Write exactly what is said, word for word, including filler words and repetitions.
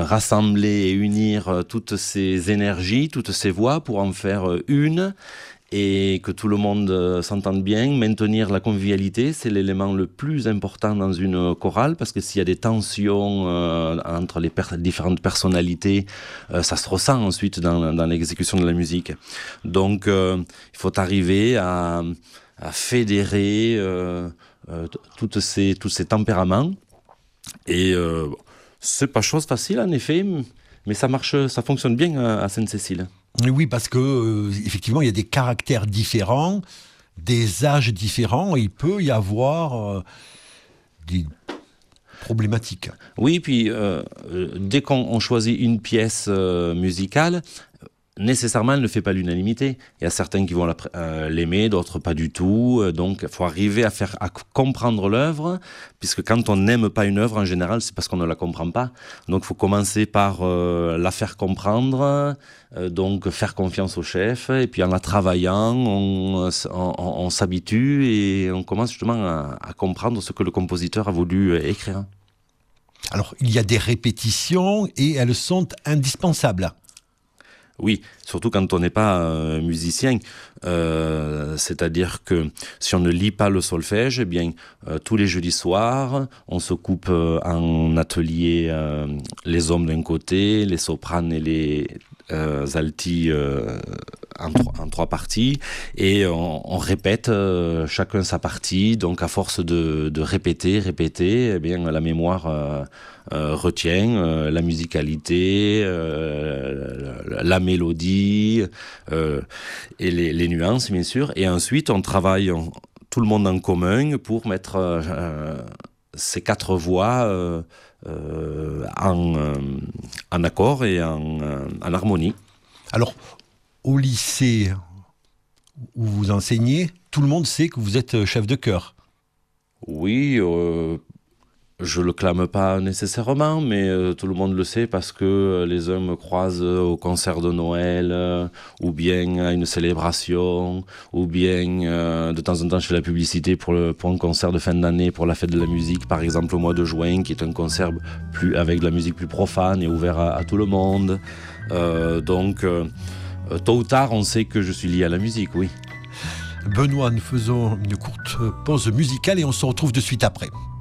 rassembler et unir euh, toutes ces énergies, toutes ces voix pour en faire euh, une et que tout le monde euh, s'entende bien. Maintenir la convivialité, c'est l'élément le plus important dans une chorale, parce que s'il y a des tensions euh, entre les per- différentes personnalités, euh, ça se ressent ensuite dans, dans l'exécution de la musique. Donc euh, il faut arriver à, à fédérer euh, euh, t- toutes ces, tous ces tempéraments. Et euh, c'est pas chose facile en effet, mais ça marche, ça fonctionne bien à, à Sainte-Cécile. Oui, parce que euh, effectivement, il y a des caractères différents, des âges différents. Il peut y avoir euh, des problématiques. Oui, puis euh, euh, dès qu'on on choisit une pièce euh, musicale, nécessairement, elle ne fait pas l'unanimité. Il y a certains qui vont la pr- euh, l'aimer, d'autres pas du tout. Euh, Donc, il faut arriver à faire à c- comprendre l'œuvre, puisque quand on n'aime pas une œuvre, en général, c'est parce qu'on ne la comprend pas. Donc, il faut commencer par euh, la faire comprendre, euh, donc faire confiance au chef, et puis en la travaillant, on, s- on- on- on s'habitue et on commence justement à, à comprendre ce que le compositeur a voulu euh, écrire. Alors, il y a des répétitions et elles sont indispensables. Oui, surtout quand on n'est pas euh, musicien. Euh, c'est-à-dire que si on ne lit pas le solfège, eh bien, euh, tous les jeudis soirs, on se coupe euh, en atelier euh, les hommes d'un côté, les sopranes et les euh, altis euh, en, tro- en trois parties, et on, on répète euh, chacun sa partie. Donc, à force de, de répéter, répéter, eh bien, la mémoire euh, euh, retient euh, la musicalité, euh, la, la mélodie euh, et les, les nuances, bien sûr. Et ensuite, on travaille en- tout le monde en commun pour mettre euh, euh, ces quatre voix euh, euh, en, euh, en accord et en, euh, en harmonie. Alors, au lycée où vous enseignez, tout le monde sait que vous êtes chef de chœur. Oui, euh, je le clame pas nécessairement, mais euh, tout le monde le sait parce que euh, les uns me croisent au concert de Noël, euh, ou bien à une célébration, ou bien euh, de temps en temps je fais la publicité pour, le, pour un concert de fin d'année, pour la fête de la musique, par exemple au mois de juin, qui est un concert plus, avec de la musique plus profane et ouvert à, à tout le monde. Euh, donc, euh, tôt ou tard, on sait que je suis lié à la musique, oui. Benoît, nous faisons une courte pause musicale et on se retrouve de suite après.